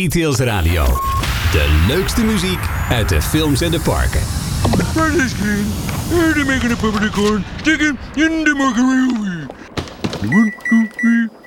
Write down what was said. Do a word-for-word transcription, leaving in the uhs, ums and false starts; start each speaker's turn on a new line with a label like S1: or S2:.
S1: Details Radio. De leukste muziek uit de films en de parken.
S2: That is green. They're making a peppercorn chicken in the microwave. One, two, three.